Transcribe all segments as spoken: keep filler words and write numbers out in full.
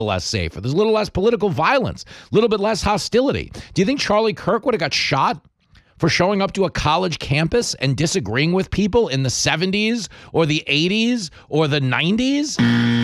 less safer. There's a little less political violence, a little bit less hostility. Do you think Charlie Kirk would have got shot for showing up to a college campus and disagreeing with people in the seventies or the eighties or the nineties?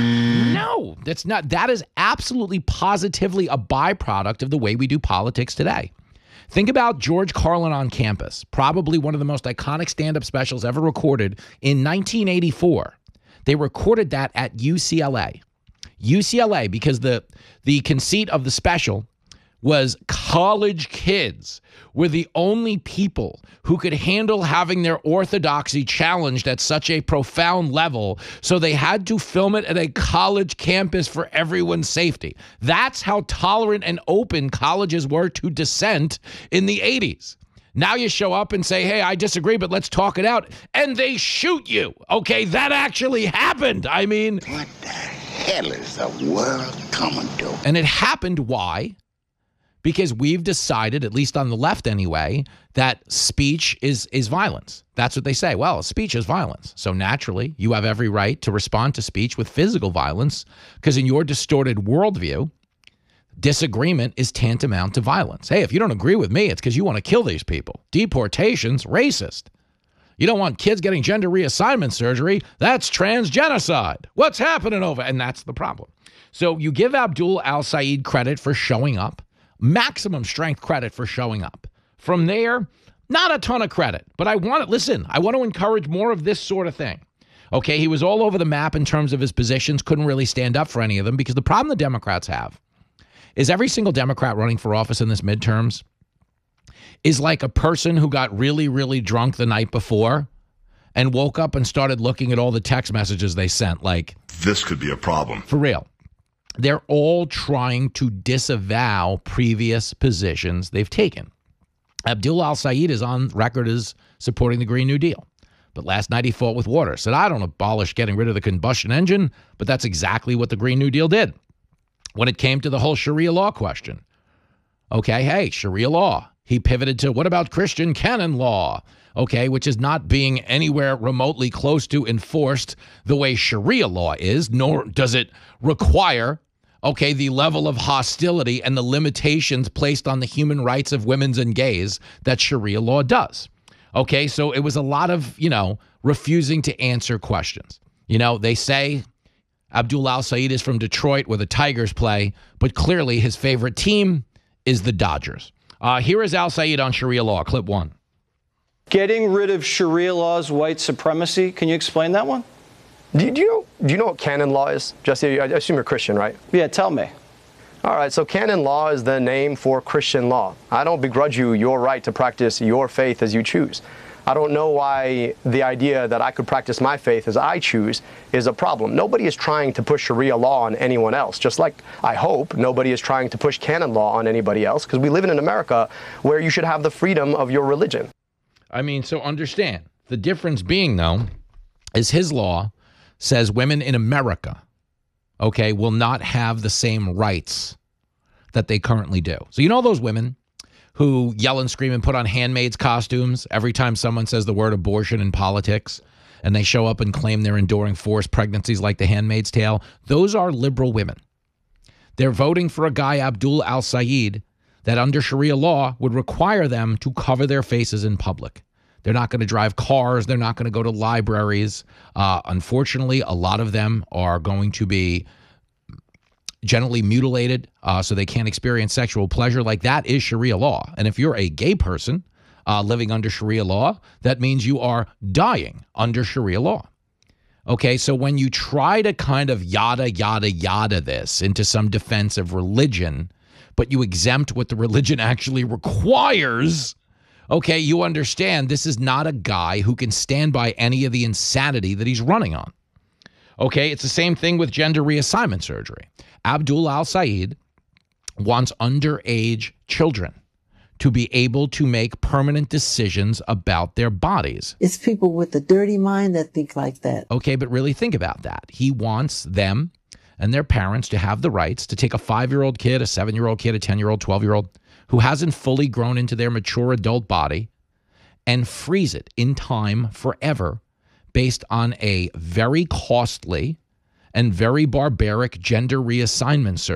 No, that's not. That is absolutely positively a byproduct of the way we do politics today. Think about George Carlin on campus, probably one of the most iconic stand-up specials ever recorded in nineteen eighty-four. They recorded that at U C L A. U C L A, because the the conceit of the special was college kids were the only people who could handle having their orthodoxy challenged at such a profound level, so they had to film it at a college campus for everyone's safety. That's how tolerant and open colleges were to dissent in the eighties. Now you show up and say, hey, I disagree, but let's talk it out, and they shoot you. Okay, that actually happened. I mean, what the hell is the world coming to? And it happened, why? Because we've decided, at least on the left anyway, that speech is is violence. That's what they say. Well, speech is violence. So naturally, you have every right to respond to speech with physical violence, because in your distorted worldview, disagreement is tantamount to violence. Hey, if you don't agree with me, it's because you want to kill these people. Deportation's racist. You don't want kids getting gender reassignment surgery. That's transgenocide. What's happening over? And that's the problem. So you give Abdul al-Sayed credit for showing up. Maximum strength credit for showing up. From there, not a ton of credit, but I want to, listen, I want to encourage more of this sort of thing. Okay, he was all over the map in terms of his positions, couldn't really stand up for any of them, because the problem the Democrats have is every single Democrat running for office in this midterms is like a person who got really, really drunk the night before and woke up and started looking at all the text messages they sent, like, this could be a problem. For real. They're all trying to disavow previous positions they've taken. Abdul al-Sayed is on record as supporting the Green New Deal. But last night he fought with water. Said, I don't abolish getting rid of the combustion engine, but that's exactly what the Green New Deal did. When it came to the whole Sharia law question. Okay, hey, Sharia law. He pivoted to, what about Christian canon law? Okay, which is not being anywhere remotely close to enforced the way Sharia law is, nor does it require, okay, the level of hostility and the limitations placed on the human rights of women and gays that Sharia law does. Okay, so it was a lot of, you know, refusing to answer questions. You know, they say Abdul al-Sayed is from Detroit where the Tigers play, but clearly his favorite team is the Dodgers. Uh, here is al-Sayed on Sharia law, clip one. Getting rid of Sharia law's white supremacy. Can you explain that one? Do, do you know? Do you know what canon law is, Jesse? I assume you're Christian, right? Yeah, tell me. All right. So canon law is the name for Christian law. I don't begrudge you your right to practice your faith as you choose. I don't know why the idea that I could practice my faith as I choose is a problem. Nobody is trying to push Sharia law on anyone else, just like I hope nobody is trying to push canon law on anybody else, because we live in an America where you should have the freedom of your religion. I mean, so understand, the difference being, though, is his law says women in America, okay, will not have the same rights that they currently do. So you know those women who yell and scream and put on handmaids costumes every time someone says the word abortion in politics, and they show up and claim they're enduring forced pregnancies like The Handmaid's Tale? Those are liberal women. They're voting for a guy, Abdul al-Sayed, that under Sharia law would require them to cover their faces in public. They're not going to drive cars. They're not going to go to libraries. Uh, unfortunately, a lot of them are going to be genitally mutilated uh, so they can't experience sexual pleasure. Like, that is Sharia law. And if you're a gay person uh, living under Sharia law, that means you are dying under Sharia law. Okay, so when you try to kind of yada, yada, yada this into some defense of religion, but you exempt what the religion actually requires, okay, you understand this is not a guy who can stand by any of the insanity that he's running on. Okay, it's the same thing with gender reassignment surgery. Abdul al-Sayed wants underage children to be able to make permanent decisions about their bodies. It's people with a dirty mind that think like that. Okay, but really think about that. He wants them and their parents to have the rights to take a five-year-old kid, a seven-year-old kid, a ten-year-old, twelve-year-old who hasn't fully grown into their mature adult body and freeze it in time forever based on a very costly and very barbaric gender reassignment